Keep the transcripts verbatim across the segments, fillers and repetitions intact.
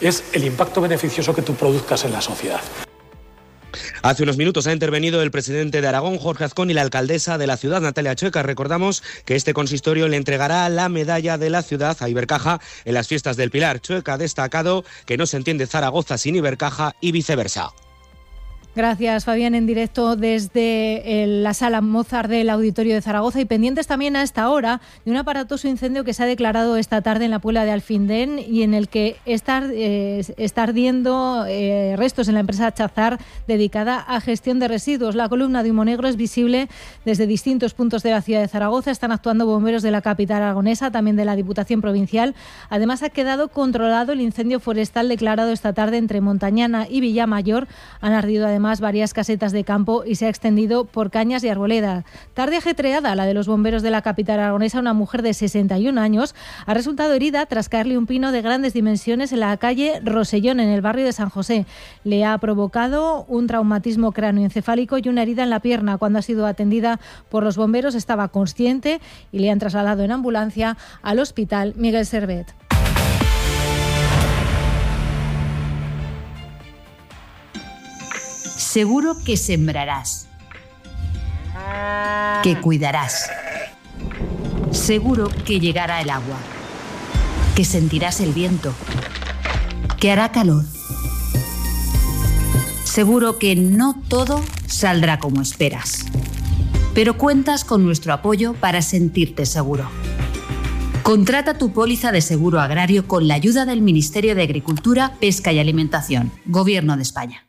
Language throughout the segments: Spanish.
es el impacto beneficioso que tú produzcas en la sociedad. Hace unos minutos ha intervenido el presidente de Aragón, Jorge Azcón, y la alcaldesa de la ciudad, Natalia Chueca. Recordamos que este consistorio le entregará la medalla de la ciudad a Ibercaja en las fiestas del Pilar. Chueca ha destacado que no se entiende Zaragoza sin Ibercaja y viceversa. Gracias, Fabián, en directo desde la sala Mozart del Auditorio de Zaragoza, y pendientes también a esta hora de un aparatoso incendio que se ha declarado esta tarde en la Puebla de Alfindén y en el que está, eh, está ardiendo eh, restos en la empresa Chazar dedicada a gestión de residuos. La columna de humo negro es visible desde distintos puntos de la ciudad de Zaragoza. Están actuando bomberos de la capital aragonesa, también de la Diputación Provincial. Además, ha quedado controlado el incendio forestal declarado esta tarde entre Montañana y Villamayor. Han ardido además Más varias casetas de campo y se ha extendido por Cañas y Arboleda. Tarde ajetreada la de los bomberos de la capital aragonesa. Una mujer de sesenta y un años ha resultado herida tras caerle un pino de grandes dimensiones en la calle Rosellón, en el barrio de San José. Le ha provocado un traumatismo cráneoencefálico y una herida en la pierna. Cuando ha sido atendida por los bomberos estaba consciente y le han trasladado en ambulancia al Hospital Miguel Servet. Seguro que sembrarás, que cuidarás. Seguro que llegará el agua, que sentirás el viento, que hará calor. Seguro que no todo saldrá como esperas, pero cuentas con nuestro apoyo para sentirte seguro. Contrata tu póliza de seguro agrario con la ayuda del Ministerio de Agricultura, Pesca y Alimentación, Gobierno de España.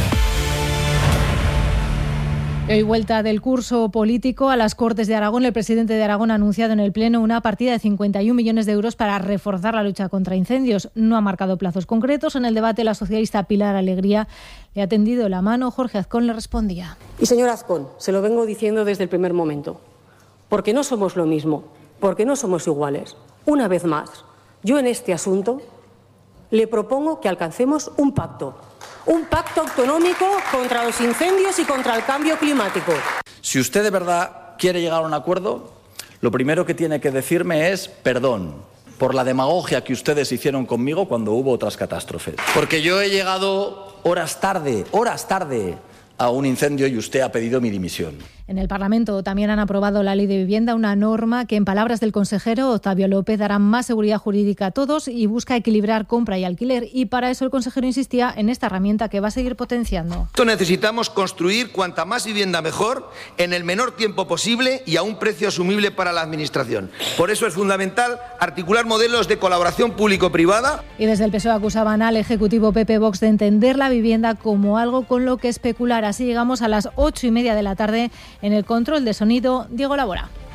Hoy vuelta del curso político a las Cortes de Aragón. El presidente de Aragón ha anunciado en el Pleno una partida de cincuenta y un millones de euros para reforzar la lucha contra incendios. No ha marcado plazos concretos. En el debate, la socialista Pilar Alegría le ha tendido la mano. Jorge Azcón le respondía. Y señor Azcón, se lo vengo diciendo desde el primer momento, porque no somos lo mismo, porque no somos iguales. Una vez más, yo en este asunto le propongo que alcancemos un pacto. Un pacto autonómico contra los incendios y contra el cambio climático. Si usted de verdad quiere llegar a un acuerdo, lo primero que tiene que decirme es perdón por la demagogia que ustedes hicieron conmigo cuando hubo otras catástrofes. Porque yo he llegado horas tarde, horas tarde a un incendio y usted ha pedido mi dimisión. En el Parlamento también han aprobado la Ley de Vivienda, una norma que, en palabras del consejero Octavio López, dará más seguridad jurídica a todos y busca equilibrar compra y alquiler. Y para eso el consejero insistía en esta herramienta que va a seguir potenciando. Necesitamos construir cuanta más vivienda mejor, en el menor tiempo posible y a un precio asumible para la Administración. Por eso es fundamental articular modelos de colaboración público-privada. Y desde el P S O E acusaban al Ejecutivo P P Vox de entender la vivienda como algo con lo que especular. Así llegamos a las ocho y media de la tarde. En el control de sonido, Diego Labora.